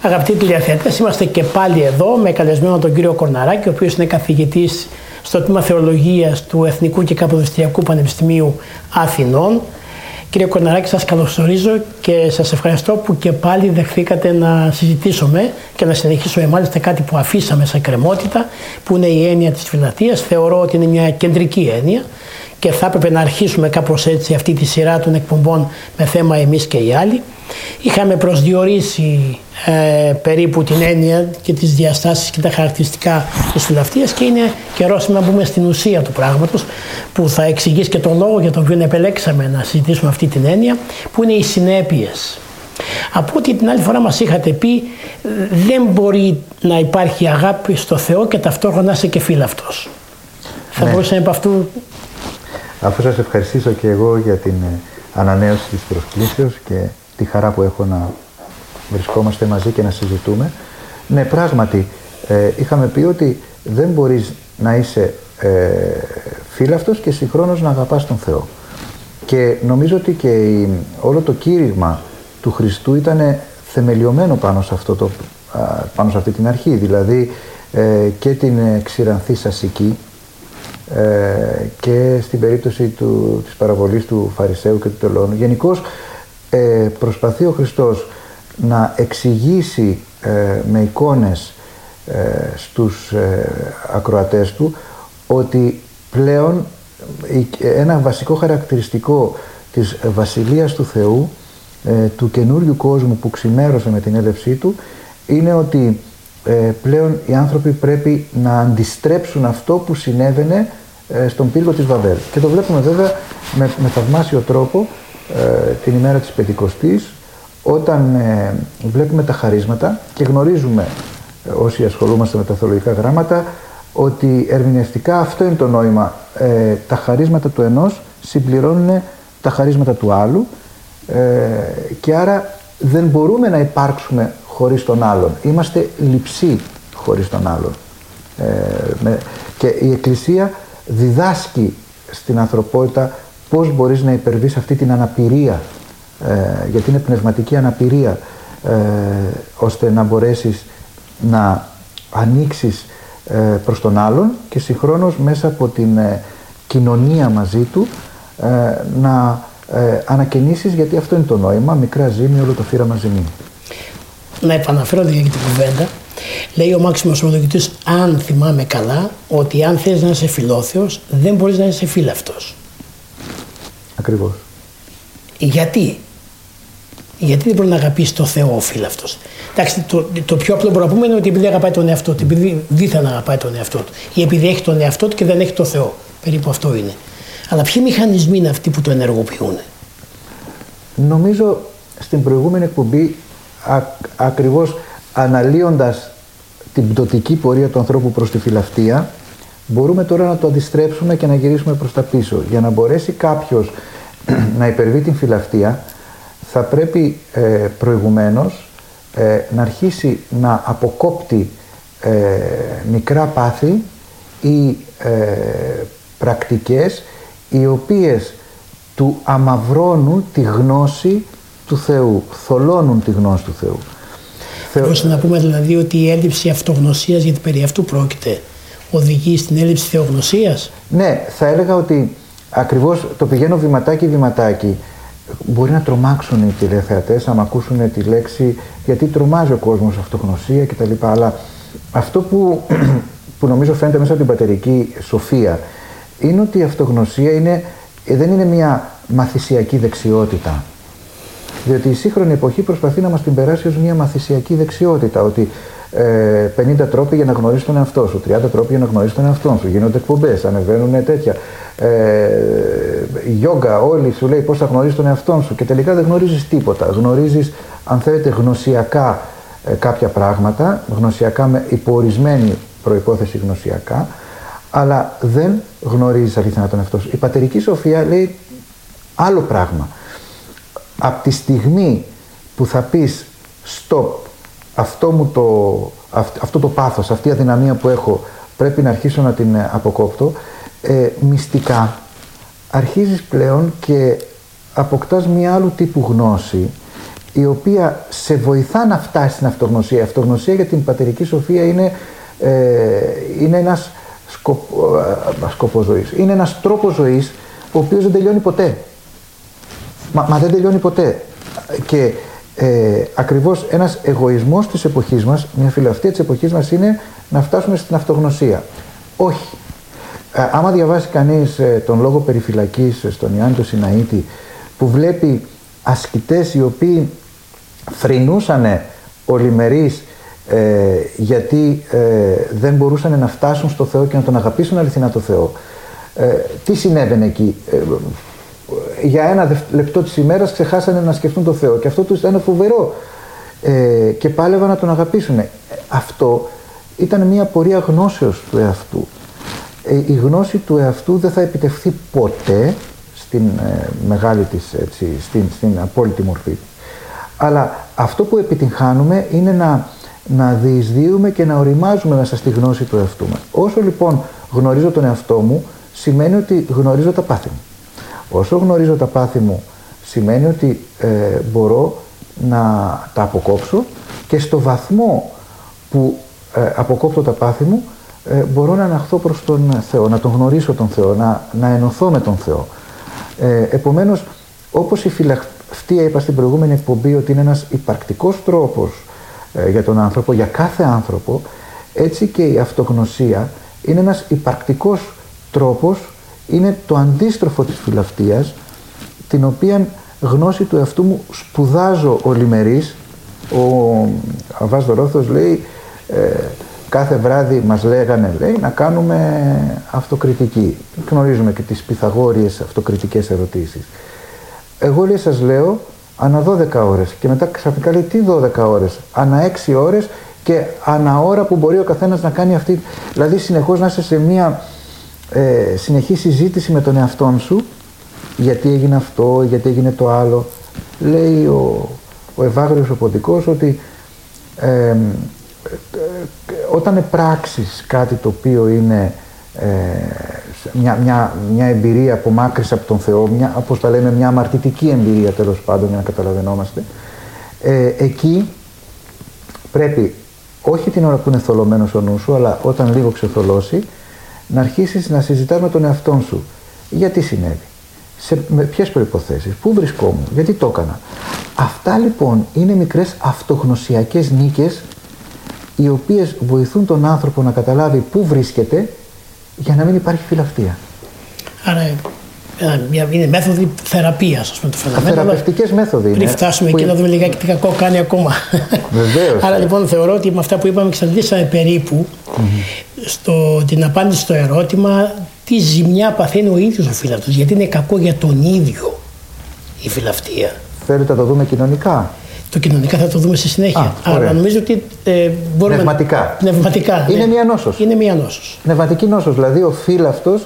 Αγαπητοί τηλεθεατές, είμαστε και πάλι εδώ με καλεσμένο τον κύριο Κορναράκη, ο οποίος είναι καθηγητής στο τμήμα Θεολογίας του Εθνικού και Καποδιστριακού Πανεπιστημίου Αθηνών. Κύριε Κορναράκη, σας καλωσορίζω και σας ευχαριστώ που και πάλι δεχθήκατε να συζητήσουμε και να συνεχίσουμε μάλιστα κάτι που αφήσαμε σε εκκρεμότητα, που είναι η έννοια της φιλαθείας. Θεωρώ ότι είναι μια κεντρική έννοια και θα έπρεπε να αρχίσουμε κάπως έτσι αυτή τη σειρά των εκπομπών με θέμα εμείς και οι άλλοι. Είχαμε προσδιορίσει περίπου την έννοια και τις διαστάσεις και τα χαρακτηριστικά της φιλαυτίας και είναι καιρός να μπούμε στην ουσία του πράγματος, που θα εξηγήσει και τον λόγο για τον οποίο επελέξαμε να συζητήσουμε αυτή την έννοια, που είναι οι συνέπειες. Από ό,τι την άλλη φορά μας είχατε πει, δεν μπορεί να υπάρχει αγάπη στο Θεό και ταυτόχρονα είσαι και φίλαυτος. Θα μπορούσαμε από αυτού... Αφού σας ευχαριστήσω και εγώ για την ανανέωση της προσκλήσεως και τη χαρά που έχω να βρισκόμαστε μαζί και να συζητούμε. Ναι, πράγματι, είχαμε πει ότι δεν μπορείς να είσαι φίλαυτος και συγχρόνως να αγαπάς τον Θεό. Και νομίζω ότι και όλο το κήρυγμα του Χριστού ήταν θεμελιωμένο πάνω σε αυτή την αρχή. Δηλαδή και την ξηρανθή σασική και στην περίπτωση της παραβολής του Φαρισαίου και του τελώνου. Γενικώς προσπαθεί ο Χριστός να εξηγήσει με εικόνες στους ακροατές του ότι πλέον ένα βασικό χαρακτηριστικό της Βασιλείας του Θεού, του καινούριου κόσμου που ξημέρωσε με την έλευσή του, είναι ότι πλέον οι άνθρωποι πρέπει να αντιστρέψουν αυτό που συνέβαινε στον πύργο της Βαβέλ. Και το βλέπουμε βέβαια με θαυμάσιο τρόπο την ημέρα της Πεντηκοστής, όταν βλέπουμε τα χαρίσματα και γνωρίζουμε, όσοι ασχολούμαστε με τα θεολογικά γράμματα, ότι ερμηνευτικά αυτό είναι το νόημα. Τα χαρίσματα του ενός συμπληρώνουν τα χαρίσματα του άλλου και άρα δεν μπορούμε να υπάρξουμε χωρίς τον άλλον. Είμαστε λειψοί χωρίς τον άλλον. Και η Εκκλησία διδάσκει στην ανθρωπότητα πώς μπορείς να υπερβείς αυτή την αναπηρία, γιατί είναι πνευματική αναπηρία, ώστε να μπορέσεις να ανοίξεις προς τον άλλον και συγχρόνως μέσα από την κοινωνία μαζί του να ανακαινήσεις, γιατί αυτό είναι το νόημα, μικρά ζύμη όλο το φύραμα ζυμί. Να επαναφέρω για την κουβέντα. Λέει ο Μάξιμος Οδηγητής, αν θυμάμαι καλά, ότι αν θες να είσαι φιλόθεος, δεν μπορείς να είσαι φίλαυτος. Ακριβώς. Γιατί δεν μπορεί να αγαπήσει το Θεό ο φίλαυτος? Εντάξει, το πιο απλό που μπορούμε να πούμε είναι ότι επειδή αγαπάει τον εαυτό του, επειδή δίθεν αγαπάει τον εαυτό του, ή επειδή έχει τον εαυτό του και δεν έχει το Θεό. Περίπου αυτό είναι. Αλλά ποιοι μηχανισμοί είναι αυτοί που το ενεργοποιούν? Νομίζω στην προηγούμενη εκπομπή, ακριβώς αναλύοντας την πτωτική πορεία του ανθρώπου προς τη φιλαυτία, μπορούμε τώρα να το αντιστρέψουμε και να γυρίσουμε προς τα πίσω. Για να μπορέσει κάποιος να υπερβεί την φιλαυτία, θα πρέπει προηγουμένως να αρχίσει να αποκόπτει μικρά πάθη ή πρακτικές οι οποίες του αμαυρώνουν τη γνώση του Θεού, θολώνουν τη γνώση του Θεού. Μπορούμε να πούμε δηλαδή ότι η έλλειψη αυτογνωσίας, γιατί περί αυτού πρόκειται, οδηγεί στην έλλειψη θεογνωσίας? Ναι, θα έλεγα ότι ακριβώς το πηγαίνω βηματάκι. Μπορεί να τρομάξουν οι τηλεθεατές άμα ακούσουν τη λέξη, γιατί τρομάζει ο κόσμος αυτογνωσία κτλ. Αλλά αυτό που νομίζω φαίνεται μέσα από την πατερική σοφία είναι ότι η αυτογνωσία δεν είναι μια μαθησιακή δεξιότητα. Διότι η σύγχρονη εποχή προσπαθεί να μας την περάσει ως μια μαθησιακή δεξιότητα, ότι 50 τρόποι για να γνωρίσεις τον εαυτό σου, 30 τρόποι για να γνωρίσεις τον εαυτό σου, γίνονται εκπομπές, ανεβαίνουν τέτοια. Γιόγκα, όλοι σου λέει πώς θα γνωρίσεις τον εαυτό σου και τελικά δεν γνωρίζεις τίποτα. Γνωρίζεις, αν θέλετε, γνωσιακά κάποια πράγματα, γνωσιακά με υποορισμένη προϋπόθεση γνωσιακά, αλλά δεν γνωρίζεις αληθινά τον εαυτό σου. Η πατερική σοφία λέει άλλο πράγμα. Από τη στιγμή που θα πεις stop, αυτό το πάθος, αυτή η αδυναμία που έχω, πρέπει να αρχίσω να την αποκόπτω, μυστικά αρχίζεις πλέον και αποκτάς μία άλλου τύπου γνώση, η οποία σε βοηθά να φτάσει στην αυτογνωσία. Η αυτογνωσία για την πατερική σοφία είναι ένας σκοπός ζωής. Είναι ένας τρόπος ζωής ο οποίος δεν τελειώνει ποτέ. Μα δεν τελειώνει ποτέ. Και ακριβώς ένας εγωισμός της εποχής μας, μια φιλαυτία της εποχής μας είναι να φτάσουμε στην αυτογνωσία. Όχι. Άμα διαβάσει κανείς τον λόγο περιφυλακής στον Ιωάννη τον Σιναήτη, που βλέπει ασκητές οι οποίοι θρηνούσανε ολημερείς γιατί δεν μπορούσαν να φτάσουν στο Θεό και να τον αγαπήσουν αληθινά το Θεό. Τι συνέβαινε εκεί? Για ένα λεπτό της ημέρας ξεχάσανε να σκεφτούν το Θεό και αυτό τους ήταν φοβερό και πάλευαν να τον αγαπήσουν. Αυτό ήταν μια πορεία γνώσεως του εαυτού. Η γνώση του εαυτού δεν θα επιτευχθεί ποτέ στην μεγάλη της, έτσι, στην απόλυτη μορφή. Αλλά αυτό που επιτυγχάνουμε είναι να διεισδύουμε και να οριμάζουμε μέσα στη γνώση του εαυτού μας. Όσο λοιπόν γνωρίζω τον εαυτό μου, σημαίνει ότι γνωρίζω τα πάθη μου. Όσο γνωρίζω τα πάθη μου, σημαίνει ότι μπορώ να τα αποκόψω και στο βαθμό που αποκόπτω τα πάθη μου, μπορώ να αναχθώ προς τον Θεό, να τον γνωρίσω τον Θεό, να ενωθώ με τον Θεό. Επομένως, όπως η φιλαυτία, είπα στην προηγούμενη εκπομπή ότι είναι ένας υπαρκτικός τρόπος για τον άνθρωπο, για κάθε άνθρωπο, έτσι και η αυτογνωσία είναι ένας υπαρκτικός τρόπος, είναι το αντίστροφο της φιλαυτίας, την οποία γνώση του εαυτού μου σπουδάζω ολημερής. Ο Αββάς Δωρόθος λέει, κάθε βράδυ μας λέγανε, λέει, να κάνουμε αυτοκριτική. Γνωρίζουμε και τις πυθαγόριες αυτοκριτικές ερωτήσεις. Εγώ, λέει, σας λέω ανά 12 ώρες και μετά ξαφνικά λέει τι 12 ώρες, ανά 6 ώρες και ανά ώρα που μπορεί ο καθένας να κάνει αυτή, δηλαδή συνεχώς να είσαι σε μια συνεχή συζήτηση με τον εαυτόν σου, γιατί έγινε αυτό, γιατί έγινε το άλλο. Λέει ο Ευάγριος ο Ποντικός ότι όταν πράξεις κάτι το οποίο είναι μια εμπειρία απομάκρυση από τον Θεό, όπως τα λέμε, μια αμαρτητική εμπειρία τέλος πάντων, για να καταλαβαίνόμαστε, εκεί πρέπει όχι την ώρα που είναι θολωμένος ο νους σου, αλλά όταν λίγο ξεθολώσει, να αρχίσεις να συζητάς με τον εαυτόν σου. Γιατί συνέβη, με ποιες προϋποθέσεις, πού βρισκόμουν, γιατί το έκανα. Αυτά λοιπόν είναι μικρές αυτογνωσιακές νίκες, οι οποίες βοηθούν τον άνθρωπο να καταλάβει πού βρίσκεται για να μην υπάρχει φιλαυτία. Άρα είναι μέθοδοι θεραπείας, ας πούμε, το φαινόμενο. Θεραπευτικές μέθοδοι είναι. Πριν φτάσουμε εκεί να δούμε λιγάκι τι κακό κάνει ακόμα. Βεβαίως. Άρα λοιπόν θεωρώ ότι με αυτά που είπαμε εξαντλήσαμε περίπου την απάντηση στο ερώτημα τι ζημιά παθαίνει ο ίδιος ο φύλαυτος, γιατί είναι κακό για τον ίδιο η φιλαυτία. Θέλετε να το δούμε κοινωνικά? Το κοινωνικά θα το δούμε στη συνέχεια. Αλλά νομίζω ότι μπορούμε. Πνευματικά. Είναι μια νόσος. Είναι μια νόσος. Πνευματική νόσος. Δηλαδή ο φύλαυτος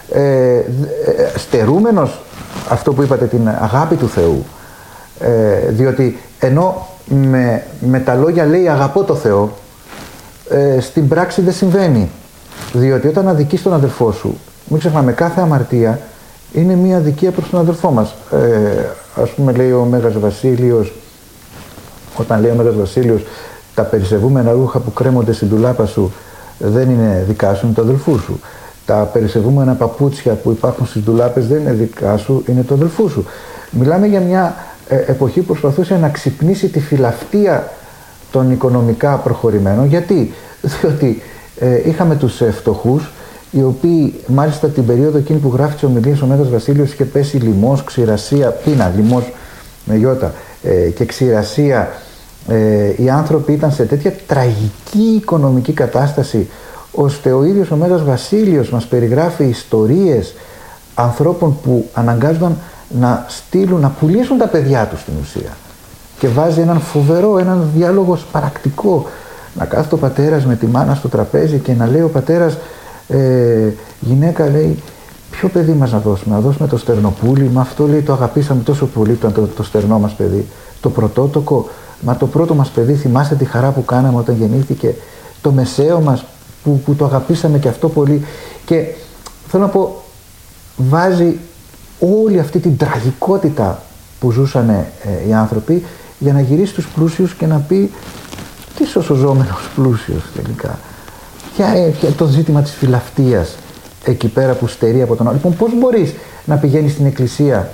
στερούμενος αυτό που είπατε, την αγάπη του Θεού. Διότι ενώ με τα λόγια λέει αγαπώ το Θεό, στην πράξη δεν συμβαίνει. Διότι όταν αδικείς τον αδελφό σου, μην ξεχνάμε, κάθε αμαρτία είναι μια αδικία προς τον αδελφό μας. Ας πούμε, λέει ο Μέγας Βασίλειος, όταν λέει ο Μέγας Βασίλειος, τα περισεβούμενα ρούχα που κρέμονται στην ντουλάπα σου δεν είναι δικά σου, είναι του αδελφού σου. Τα περισεβούμενα παπούτσια που υπάρχουν στις ντουλάπες δεν είναι δικά σου, είναι του αδελφού σου. Μιλάμε για μια εποχή που προσπαθούσε να ξυπνήσει τη φιλαυτία των οικονομικά προχωρημένων. Γιατί? Διότι είχαμε τους φτωχούς, οι οποίοι μάλιστα την περίοδο εκείνη που γράφει τις ομιλίες ο Μέγας Βασίλειος είχε πέσει λοιμός, ξηρασία, πείνα, λοιμός με γιώτα και ξηρασία. Οι άνθρωποι ήταν σε τέτοια τραγική οικονομική κατάσταση, ώστε ο ίδιος ο Μέγας Βασίλειος μας περιγράφει ιστορίες ανθρώπων που αναγκάζονταν να στείλουν, να πουλήσουν τα παιδιά τους στην ουσία. Και βάζει έναν διάλογο σπαρακτικό. Να κάθεται ο πατέρας με τη μάνα στο τραπέζι και να λέει ο πατέρας, γυναίκα, λέει, ποιο παιδί μας να δώσουμε το στερνοπούλι, μα αυτό, λέει, το αγαπήσαμε τόσο πολύ, το στερνό μας παιδί, το πρωτότοκο, μα το πρώτο μας παιδί, θυμάστε τη χαρά που κάναμε όταν γεννήθηκε, το μεσαίο μας που το αγαπήσαμε και αυτό πολύ. Και θέλω να πω, βάζει όλη αυτή την τραγικότητα που ζούσαν οι άνθρωποι, για να γυρίσει στους πλούσιους και να πει τι σωσοζόμενος πλούσιος τελικά. Και το ζήτημα της φιλαυτίας εκεί πέρα που στερεί από τον άλλο. Λοιπόν, πώς μπορείς να πηγαίνεις στην εκκλησία,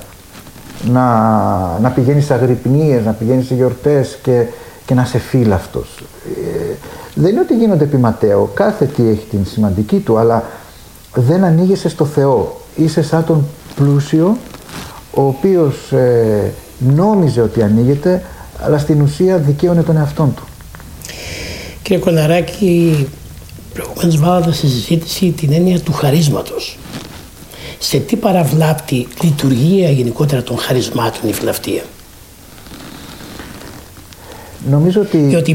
να πηγαίνεις σε αγρυπνίες, να πηγαίνεις σε γιορτές και να είσαι φύλαυτος. Δεν είναι ότι γίνονται επί Ματέο, κάθε τι έχει την σημαντική του, αλλά δεν ανοίγεσαι στο Θεό. Είσαι σαν τον πλούσιο, ο οποίος νόμιζε ότι ανοίγεται, αλλά στην ουσία δικαίωνε τον εαυτόν του. Κύριε Κοναράκη, προηγουμένως βάλατε στη συζήτηση την έννοια του χαρίσματος. Σε τι παραβλάπτει λειτουργία γενικότερα των χαρισμάτων η φιλαυτία? Νομίζω ότι... Διότι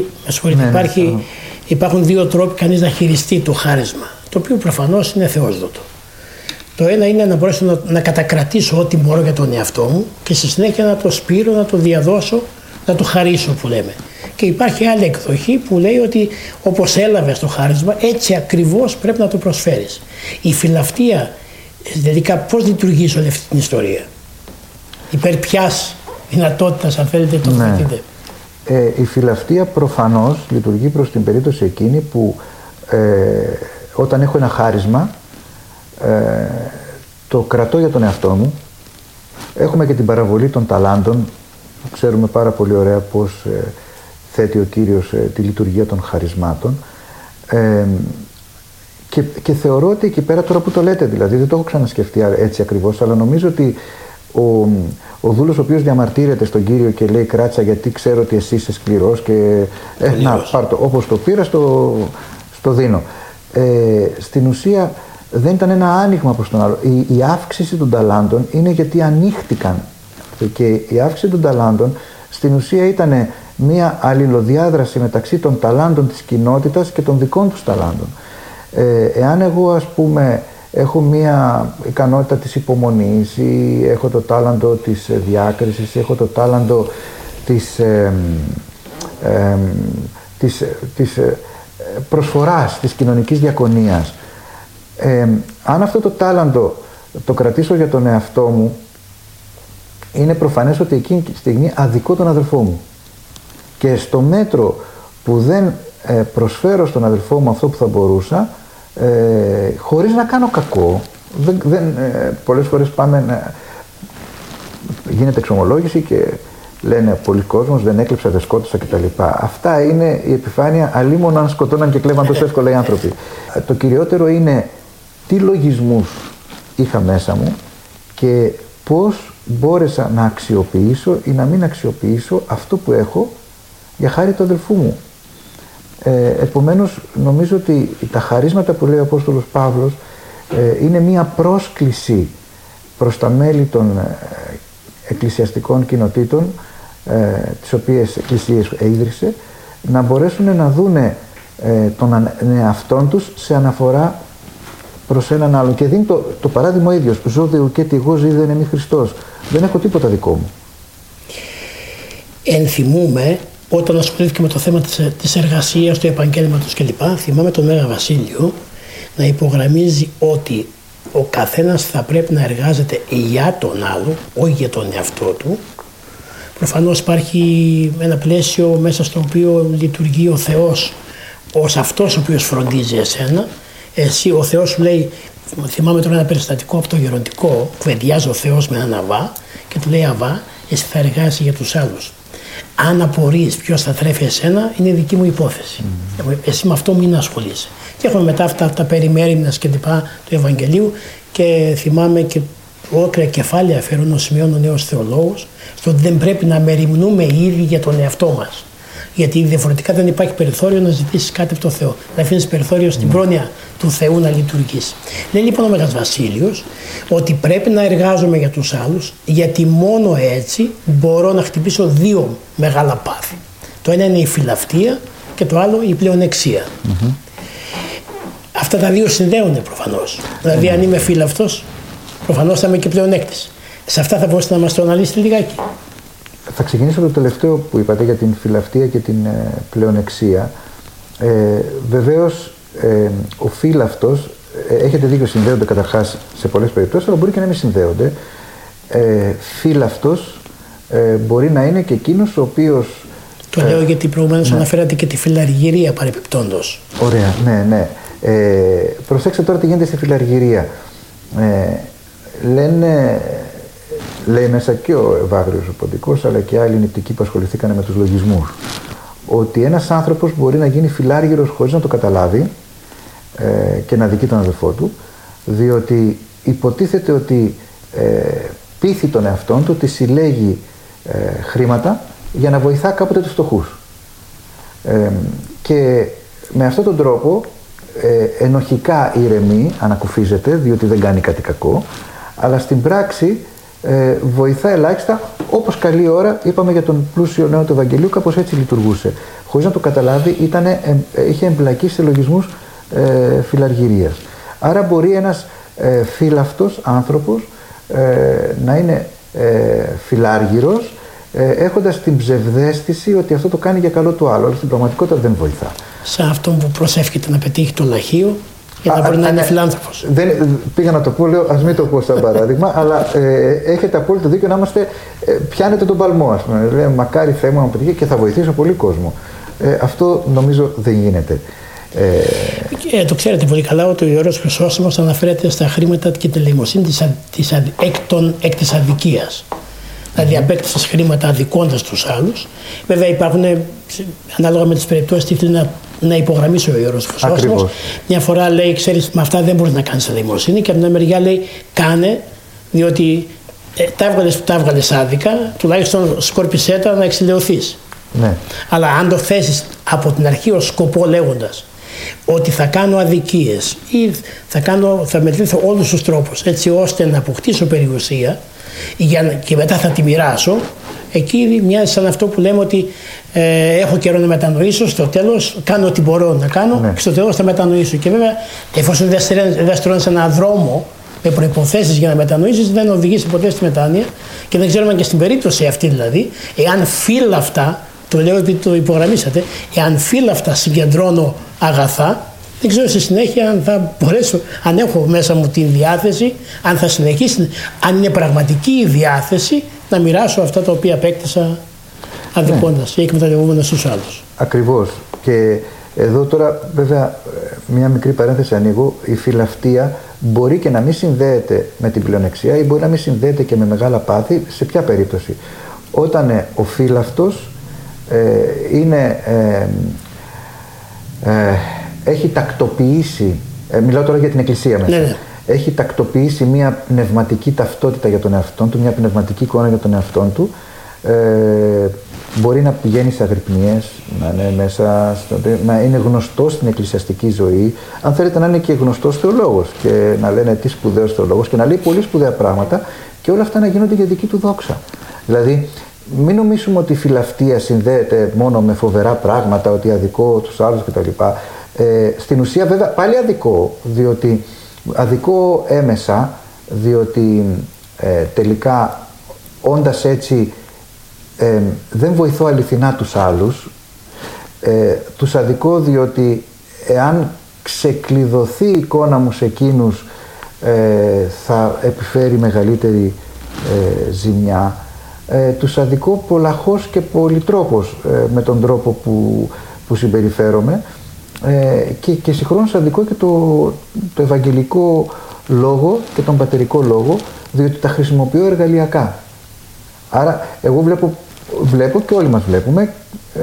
υπάρχουν δύο τρόποι κανείς να χειριστεί το χάρισμα, το οποίο προφανώς είναι θεόσδοτο. Το ένα είναι να μπορέσω να κατακρατήσω ό,τι μπορώ για τον εαυτό μου και στη συνέχεια να το σπείρω, να το διαδώσω, να το χαρίσω που λέμε. Και υπάρχει άλλη εκδοχή που λέει ότι όπως έλαβες το χάρισμα, έτσι ακριβώς πρέπει να το προσφέρεις. Η φιλαυτία, δηλαδή πώς λειτουργεί σε όλη αυτή την ιστορία? Υπέρ ποιας δυνατότητας, αν θέλετε, το θέτετε? Η φιλαυτία προφανώς λειτουργεί προς την περίπτωση εκείνη που όταν έχω ένα χάρισμα, το κρατώ για τον εαυτό μου. Έχουμε και την παραβολή των ταλάντων. Ξέρουμε πάρα πολύ ωραία πώς θέτει ο Κύριος τη λειτουργία των χαρισμάτων. Και θεωρώ ότι εκεί πέρα, τώρα που το λέτε δηλαδή, δεν το έχω ξανασκεφτεί έτσι ακριβώς, αλλά νομίζω ότι ο δούλος ο οποίος διαμαρτύρεται στον Κύριο και λέει κράτσα γιατί ξέρω ότι εσύ είσαι σκληρός και να πάρ' το, όπως το πήρα στο δίνω. Στην ουσία δεν ήταν ένα άνοιγμα προς τον άλλο. Η αύξηση των ταλάντων είναι γιατί ανοίχτηκαν, και η αύξηση των ταλάντων στην ουσία ήταν μια αλληλοδιάδραση μεταξύ των ταλάντων της κοινότητας και των δικών τους ταλάντων. Εάν εγώ, ας πούμε, έχω μία ικανότητα της υπομονής ή έχω το τάλαντο της διάκρισης, έχω το τάλαντο της προσφοράς, της κοινωνικής διακονίας, αν αυτό το τάλαντο το κρατήσω για τον εαυτό μου, είναι προφανές ότι εκείνη τη στιγμή αδικώ τον αδελφό μου. Και στο μέτρο που δεν προσφέρω στον αδελφό μου αυτό που θα μπορούσα, χωρίς να κάνω κακό, πολλές φορές γίνεται εξομολόγηση και λένε πολλοί κόσμος δεν έκλεψα, δεν σκότωσα κτλ. Αυτά είναι η επιφάνεια, αλίμονα αν σκοτώναν και κλέβαν τόσο εύκολα οι άνθρωποι. Το κυριότερο είναι τι λογισμούς είχα μέσα μου και πώς μπόρεσα να αξιοποιήσω ή να μην αξιοποιήσω αυτό που έχω για χάρη του αδελφού μου. Επομένως, νομίζω ότι τα χαρίσματα που λέει ο Απόστολος Παύλος είναι μία πρόσκληση προς τα μέλη των εκκλησιαστικών κοινοτήτων, τις οποίες εκκλησίες ίδρυσε, να μπορέσουν να δούνε τον εαυτόν τους σε αναφορά προς έναν άλλον. Και δίνει το παράδειγμα ο ίδιος. Ζω δε ουκέτι εγώ ζει δεν είμαι Χριστός. Δεν έχω τίποτα δικό μου. Ενθυμούμε όταν ασχολήθηκε με το θέμα της εργασίας, του επαγγέλματος κλπ. Θυμάμαι τον Μέγα Βασίλειο να υπογραμμίζει ότι ο καθένας θα πρέπει να εργάζεται για τον άλλο, όχι για τον εαυτό του. Προφανώς υπάρχει ένα πλαίσιο μέσα στο οποίο λειτουργεί ο Θεός ως αυτός ο οποίος φροντίζει εσένα. Εσύ, ο Θεός σου λέει, θυμάμαι τώρα ένα περιστατικό από το γεροντικό, κουβεντιάζει ο Θεός με έναν Αβά και του λέει Αβά, εσύ θα εργάζεσαι για τους άλλους. Αν απορείς ποιος θα τρέφει εσένα, είναι δική μου υπόθεση. Εσύ με αυτό μην ασχολείσαι. Και έχουμε μετά αυτά τα περιμέριμνας και λοιπά του Ευαγγελίου και θυμάμαι και ολόκληρα κεφάλαια αφαιρούν ως σημειών ο νέος θεολόγος στο ότι δεν πρέπει να μεριμνούμε ήδη για τον εαυτό μας. Γιατί διαφορετικά δεν υπάρχει περιθώριο να ζητήσεις κάτι από τον Θεό. Να αφήνεις περιθώριο στην πρόνοια του Θεού να λειτουργήσει. Λέει λοιπόν ο Μέγας Βασίλειος ότι πρέπει να εργάζομαι για τους άλλους, γιατί μόνο έτσι μπορώ να χτυπήσω δύο μεγάλα πάθη. Το ένα είναι η φιλαυτία και το άλλο η πλεονεξία. Αυτά τα δύο συνδέονται προφανώς. Δηλαδή, αν είμαι φίλαυτος, προφανώς θα είμαι και πλεονέκτης. Σε αυτά θα μπορούσατε να μας το αναλύσετε λιγάκι. Θα ξεκινήσω από το τελευταίο που είπατε για την φιλαυτία και την πλεονεξία. Βεβαίως, ο φίλαυτος, έχετε δίκιο, συνδέονται καταρχάς σε πολλές περιπτώσεις, αλλά μπορεί και να μην συνδέονται. Φίλαυτος μπορεί να είναι και εκείνος ο οποίος... Το λέω γιατί προηγουμένως αναφέρατε και τη φιλαργυρία παρεπιπτόντως. Ωραία, ναι. Προσέξτε τώρα τι γίνεται στη φιλαργυρία. Λέει μέσα και ο Ευάγριος ο Ποντικός, αλλά και άλλοι νηπτικοί που ασχοληθήκαν με τους λογισμούς, ότι ένας άνθρωπος μπορεί να γίνει φιλάργυρος χωρίς να το καταλάβει και να δικεί τον αδελφό του, διότι υποτίθεται ότι πείθει τον εαυτόν του ότι συλλέγει χρήματα για να βοηθά κάποτε τους φτωχούς. Και με αυτόν τον τρόπο ενοχικά ηρεμεί, ανακουφίζεται, διότι δεν κάνει κάτι κακό, αλλά στην πράξη βοηθά ελάχιστα, όπως καλή ώρα είπαμε για τον πλούσιο νέο του Ευαγγελίου, κάπως έτσι λειτουργούσε. Χωρίς να το καταλάβει, είχε εμπλακεί σε λογισμούς φιλαργυρίας. Άρα μπορεί ένας φύλαυτος άνθρωπος να είναι φιλάργυρος, έχοντας την ψευδαίσθηση ότι αυτό το κάνει για καλό του άλλου, αλλά στην πραγματικότητα δεν βοηθά. Σαν αυτόν που προσεύχεται να πετύχει το λαχείο για να μπορεί να είναι φιλάνθρωπος. Πήγα να το πω, λέω, ας μην το πω σαν παράδειγμα, αλλά έχετε απόλυτο δίκιο να είμαστε, πιάνετε τον παλμό, ας πούμε. Λέει, μακάρι Θεέ μου να πετύχει και θα βοηθήσω πολύ κόσμο. Αυτό νομίζω δεν γίνεται. Το ξέρετε πολύ καλά ότι ο Ιερός Χρυσόστομος αναφέρεται στα χρήματα και τη ελεημοσύνη εκ της αδικίας. Δηλαδή απέκτησες χρήματα αδικώντας τους άλλους. Βέβαια υπάρχουν, ανάλογα με τις περιπτώσεις, τι θέλει να υπογραμμίσει ο Ιερός Χρυσόστομος. Μια φορά λέει, ξέρεις, με αυτά δεν μπορείς να κάνεις ελεημοσύνη, και από την άλλη μεριά λέει, κάνε, διότι τα έβγαλες άδικα, τουλάχιστον σκόρπισέ τα να εξηλαιωθείς. Ναι. Αλλά αν το θέσεις από την αρχή ως σκοπό λέγοντας ότι θα κάνω αδικίες ή θα μετρήθω όλους τους τρόπους έτσι ώστε να αποκτήσω περιουσία και μετά θα τη μοιράσω, εκεί μοιάζει σαν αυτό που λέμε ότι έχω καιρό να μετανοήσω, στο τέλος κάνω ό,τι μπορώ να κάνω, ναι, και στο τέλος θα μετανοήσω. Και βέβαια, εφόσον δεν στρώνεις έναν δρόμο με προϋποθέσεις για να μετανοήσεις, δεν οδηγήσει ποτέ στη μετάνοια, και δεν ξέρουμε και στην περίπτωση αυτή δηλαδή, εάν φύλλα αυτά, το λέω επειδή το υπογραμμίσατε, εάν φύλλα αυτά συγκεντρώνω αγαθά, δεν ξέρω στη συνέχεια αν θα μπορέσω, αν έχω μέσα μου την διάθεση, αν θα συνεχίσει, αν είναι πραγματική η διάθεση να μοιράσω αυτά τα οποία απέκτησα αδικώντας, ή εκμεταλλευόμενος στους άλλους. Ακριβώς. Και εδώ τώρα βέβαια μια μικρή παρένθεση ανοίγω. Η φιλαυτία μπορεί και να μην συνδέεται με την πλεονεξία ή μπορεί να μην συνδέεται και με μεγάλα πάθη. Σε ποια περίπτωση? Όταν ο φύλαυτος έχει τακτοποιήσει, μιλάω τώρα για την Εκκλησία μέσα, ναι. Έχει τακτοποιήσει μια πνευματική ταυτότητα για τον εαυτόν του, μια πνευματική εικόνα για τον εαυτόν του, μπορεί να πηγαίνει σε αγρυπνίες, να είναι μέσα, να είναι γνωστός στην εκκλησιαστική ζωή, αν θέλετε να είναι και γνωστός θεολόγος και να λένε τι σπουδαίος θεολόγος και να λέει πολύ σπουδαία πράγματα και όλα αυτά να γίνονται για δική του δόξα. Δηλαδή, μην νομίζουμε ότι η φιλαυτία συνδέεται μόνο με φοβερά πράγματα, ότι αδικό τους άλλους κτλ. Στην ουσία βέβαια πάλι αδικό, διότι αδικό έμεσα, διότι τελικά όντας έτσι δεν βοηθώ αληθινά τους άλλους, τους αδικό διότι εάν ξεκλειδωθεί η εικόνα μου σε εκείνους θα επιφέρει μεγαλύτερη ζημιά. Τους αδικό πολλαχώς και πολυτρόπως με τον τρόπο που συμπεριφέρομαι και συγχρόνως αδικό και το ευαγγελικό λόγο και τον πατερικό λόγο, διότι τα χρησιμοποιώ εργαλειακά. Άρα εγώ βλέπω και όλοι μας βλέπουμε,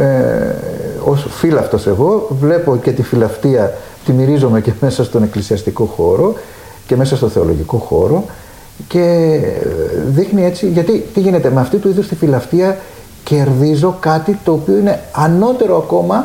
ως φύλαυτος εγώ βλέπω και τη φιλαυτία, τη μυρίζομαι και μέσα στον εκκλησιαστικό χώρο και μέσα στο θεολογικό χώρο, και δείχνει έτσι, γιατί τι γίνεται με αυτή του είδους τη φιλαυτία, κερδίζω κάτι το οποίο είναι ανώτερο ακόμα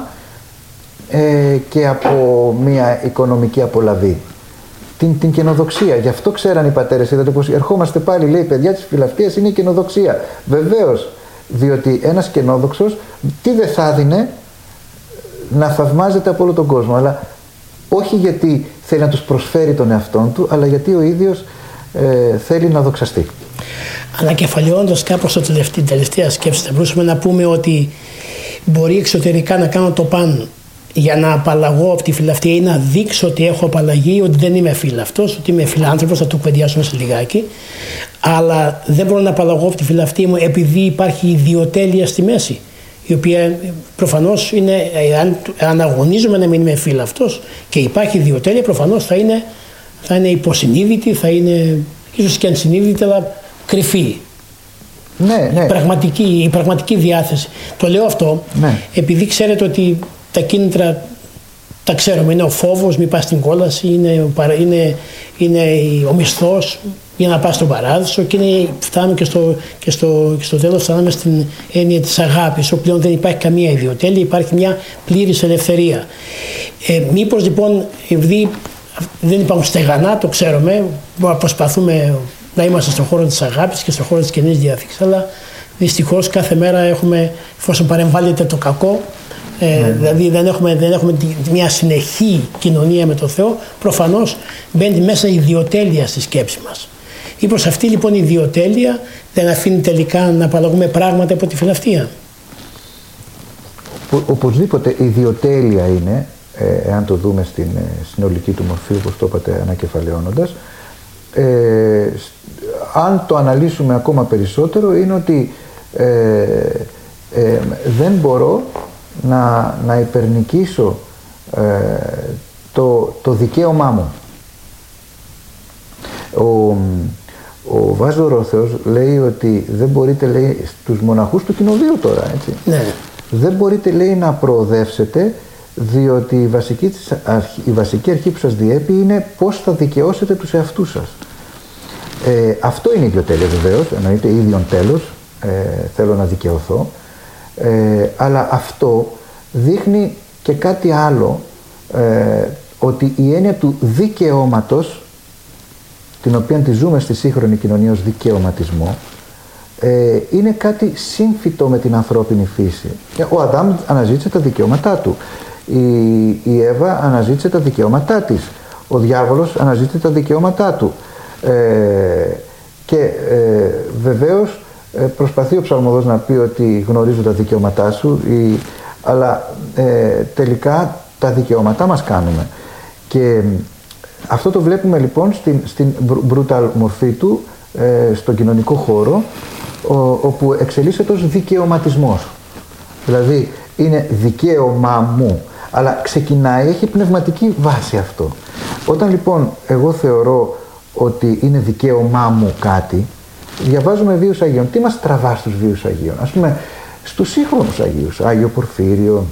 και από μια οικονομική απολαβή, την καινοδοξία. Γι' αυτό ξέραν οι πατέρες, είδατε πως ερχόμαστε πάλι, λέει, παιδιά της φιλαυτίας είναι η καινοδοξία. Βεβαίως, διότι ένας καινόδοξος τι δεν θα δίνε, να θαυμάζεται από όλο τον κόσμο, αλλά όχι γιατί θέλει να τους προσφέρει τον εαυτόν του, αλλά γιατί ο ίδιος θέλει να δοξαστεί. Ανακεφαλαιώντας κάπως την τελευταία σκέψη, θα μπορούσαμε να πούμε ότι μπορεί εξωτερικά να κάνω το παν για να απαλλαγώ από τη φιλαυτία ή να δείξω ότι έχω απαλλαγή, ότι δεν είμαι φύλαυτος, ότι είμαι φιλάνθρωπος, θα το κουβεντιάσουμε σε λιγάκι. αλλά δεν μπορώ να απαλλαγώ από τη φιλαυτία μου επειδή υπάρχει ιδιοτέλεια στη μέση, η οποία προφανώς είναι, αν αγωνίζομαι να μην είμαι φιλαυτός και υπάρχει ιδιοτέλεια, προφανώς θα είναι υποσυνείδητη, θα είναι ίσως και ανσυνείδητη, αλλά κρυφή. Ναι, ναι. Η πραγματική διάθεση. Το λέω αυτό επειδή ξέρετε ότι τα κίνητρα τα ξέρουμε. Είναι ο φόβος, μην πας στην κόλαση, είναι ο μισθός για να πας στον παράδεισο και φτάνουμε και στο τέλος, φτάνουμε στην έννοια της αγάπης, όπου πλέον δεν υπάρχει καμία ιδιοτέλεια, υπάρχει μια πλήρης ελευθερία. Μήπως λοιπόν, επειδή δεν υπάρχουν στεγανά, το ξέρουμε, προσπαθούμε να είμαστε στον χώρο της αγάπης και στον χώρο της καινής διάθηκης, αλλά δυστυχώς κάθε μέρα έχουμε, εφόσον παρεμβάλλεται το κακό, δηλαδή δεν έχουμε μια συνεχή κοινωνία με τον Θεό, προφανώς μπαίνει μέσα η ιδιοτέλεια στη σκέψη μας. Μήπως αυτή λοιπόν η ιδιοτέλεια δεν αφήνει τελικά να απαλλαγούμε πράγματα από τη φιλαυτία? Οπωσδήποτε η ιδιοτέλεια είναι, εάν το δούμε στην συνολική του μορφή, όπως το είπατε ανακεφαλαιώνοντας, αν το αναλύσουμε ακόμα περισσότερο, είναι ότι δεν μπορώ να υπερνικήσω το δικαίωμά μου. Ο Βάζος Δωρόθεος λέει ότι δεν μπορείτε, λέει, στους μοναχούς του κοινοβίου τώρα, έτσι. Ναι. Δεν μπορείτε, λέει, να προοδεύσετε, διότι η βασική αρχή που σας διέπει είναι πώς θα δικαιώσετε τους εαυτούς σας. Αυτό είναι η ιδιοτέλεια, βεβαίως, εννοείται ίδιον τέλος, θέλω να δικαιωθώ, αλλά αυτό δείχνει και κάτι άλλο, ότι η έννοια του δικαιώματος, την οποία τη ζούμε στη σύγχρονη κοινωνία ως δικαιωματισμό, είναι κάτι σύμφυτο με την ανθρώπινη φύση. Ο Αδάμ αναζήτησε τα δικαιώματά του, η Εύα αναζήτησε τα δικαιώματά της, ο διάβολος αναζήτησε τα δικαιώματά του, και βεβαίως προσπαθεί ο ψαλμοδός να πει ότι γνωρίζω τα δικαιώματά σου, αλλά τελικά τα δικαιώματά μας κάνουμε. Και αυτό το βλέπουμε λοιπόν στην brutal μορφή του, στον κοινωνικό χώρο, όπου εξελίσσεται ως δικαιωματισμός. Δηλαδή είναι δικαίωμά μου, αλλά ξεκινάει, έχει πνευματική βάση αυτό. Όταν λοιπόν εγώ θεωρώ ότι είναι δικαίωμά μου κάτι, διαβάζουμε βίους Αγίων. Τι μας τραβά στους βίους Αγίων? Ας πούμε στους σύγχρονους Αγίους, Άγιο Πορφύριο,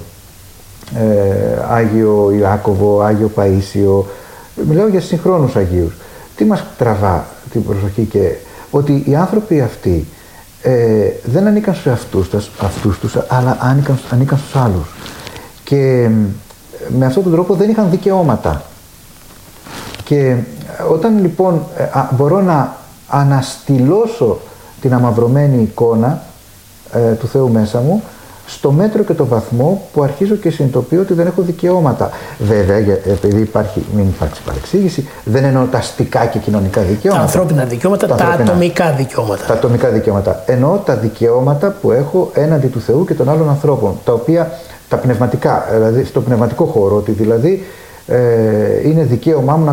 Άγιο Ιάκωβο, Άγιο Παΐσιο, μιλάω για συγχρόνους Αγίους. Τι μας τραβά την προσοχή? Και ότι οι άνθρωποι αυτοί δεν ανήκαν στους αυτούς τους, αλλά ανήκαν στους άλλους. Και με αυτόν τον τρόπο δεν είχαν δικαιώματα. Και όταν λοιπόν μπορώ να αναστηλώσω την αμαυρωμένη εικόνα του Θεού μέσα μου, στο μέτρο και το βαθμό που αρχίζω και συνειδητοποιώ ότι δεν έχω δικαιώματα. Βέβαια, επειδή μην υπάρξει παρεξήγηση, δεν εννοώ τα αστικά και κοινωνικά δικαιώματα. Τα ανθρώπινα δικαιώματα, τα ατομικά δικαιώματα. Τα ατομικά δικαιώματα. Εννοώ τα δικαιώματα που έχω έναντι του Θεού και των άλλων ανθρώπων. Τα οποία, τα πνευματικά, δηλαδή στο πνευματικό χώρο, ότι δηλαδή είναι δικαίωμά μου να